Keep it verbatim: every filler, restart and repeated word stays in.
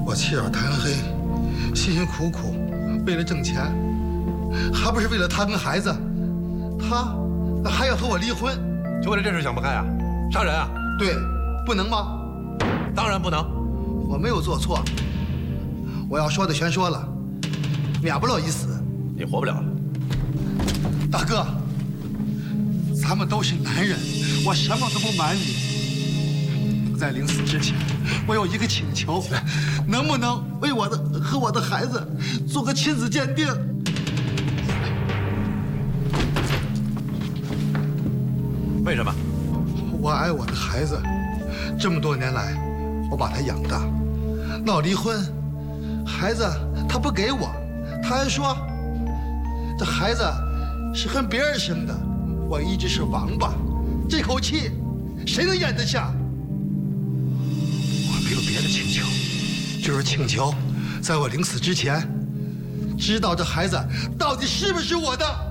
我起早贪黑，辛辛苦苦，为了挣钱，还不是为了他跟孩子？他还要和我离婚， 就为了这事想不开啊？杀人啊？ 对，不能吗？ 当然不能。 我没有做错，我要说的全说了，免不了一死。 你活不了了。 大哥，咱们都是男人，我什么都不瞒你。在临死之前，我有一个请求，能不能为我的和我的孩子做个亲子鉴定？ 为什么？ 我爱我的孩子，这么多年来，我把他养大。闹离婚，孩子他不给我，他还说这孩子是和别人生的，我一直是王八，这口气谁能咽得下？我没有别的请求，就是请求，在我临死之前，知道这孩子到底是不是我的。